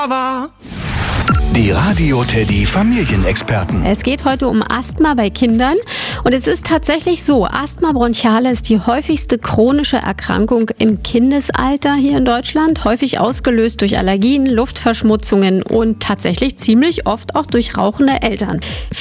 Die Radio Teddy Familienexperten. Es geht heute um Asthma bei Kindern und es ist tatsächlich so, Asthma bronchiale ist die häufigste chronische Erkrankung im Kindesalter hier in Deutschland, häufig ausgelöst durch Allergien, Luftverschmutzungen und tatsächlich ziemlich oft auch durch rauchende Eltern.